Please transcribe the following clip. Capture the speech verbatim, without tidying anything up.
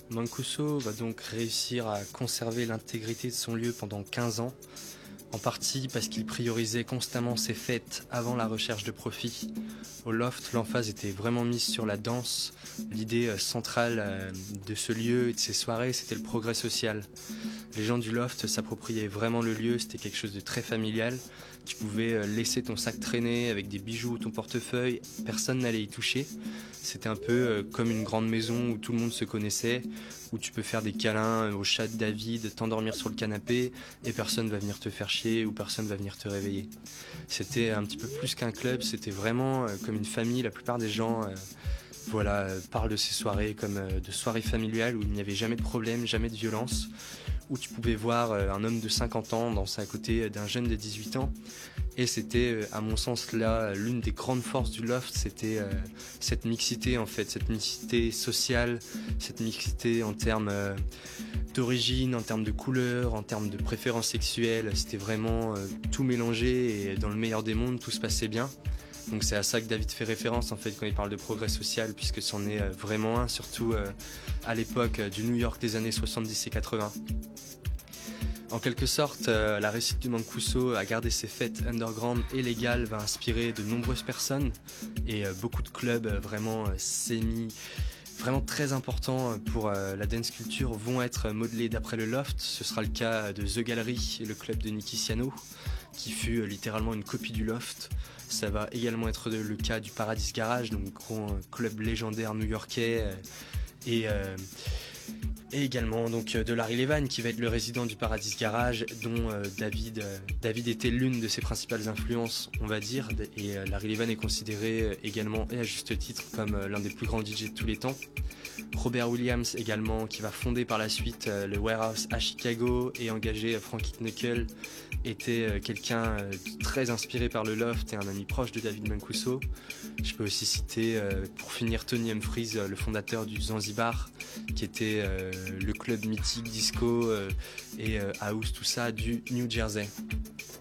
Mancuso va donc réussir à conserver l'intégrité de son lieu pendant quinze ans, en partie parce qu'il priorisait constamment ses fêtes avant la recherche de profit. Au Loft, l'emphase était vraiment mise sur la danse. L'idée euh, centrale euh, de ce lieu et de ces soirées, c'était le progrès social. Les gens du Loft s'appropriaient vraiment le lieu, c'était quelque chose de très familial. Tu pouvais euh, laisser ton sac traîner avec des bijoux ou ton portefeuille, personne n'allait y toucher. C'était un peu euh, comme une grande maison où tout le monde se connaissait, où tu peux faire des câlins au chat de David, t'endormir sur le canapé et personne va venir te faire chier ou personne va venir te réveiller. C'était un petit peu plus qu'un club, c'était vraiment euh, comme une famille. La plupart des gens euh, voilà, euh, parlent de ces soirées comme euh, de soirées familiales où il n'y avait jamais de problème, jamais de violence, où tu pouvais voir euh, un homme de cinquante ans danser à côté d'un jeune de dix-huit ans. Et c'était, euh, à mon sens, là, l'une des grandes forces du Loft, c'était euh, cette mixité, en fait, cette mixité sociale, cette mixité en termes euh, d'origine, en termes de couleur, en termes de préférences sexuelles. C'était vraiment euh, tout mélangé et dans le meilleur des mondes, tout se passait bien. Donc c'est à ça que David fait référence en fait quand il parle de progrès social, puisque c'en est euh, vraiment un, surtout euh, à l'époque euh, du New York des années soixante-dix et quatre-vingts. En quelque sorte, euh, la réussite du Mancuso à garder ses fêtes underground et légales va inspirer de nombreuses personnes et euh, beaucoup de clubs euh, vraiment euh, semi, vraiment très importants pour euh, la dance culture vont être modelés d'après le Loft. Ce sera le cas de The Gallery, le club de Nicky Siano, qui fut euh, littéralement une copie du Loft. Ça va également être le cas du Paradise Garage, donc grand euh, club légendaire new-yorkais euh, et euh, Et également donc de Larry Levan qui va être le résident du Paradise Garage dont euh, David, euh, David était l'une de ses principales influences on va dire, et euh, Larry Levan est considéré euh, également et à juste titre comme euh, l'un des plus grands D J de tous les temps. Robert Williams également qui va fonder par la suite euh, le Warehouse à Chicago et engager euh, Frankie Knuckle était euh, quelqu'un euh, très inspiré par le Loft et un ami proche de David Mancuso. Je peux aussi citer euh, pour finir Tony Humphries, euh, le fondateur du Zanzibar, qui était euh, le club mythique disco euh, et euh, house, tout ça, du New Jersey.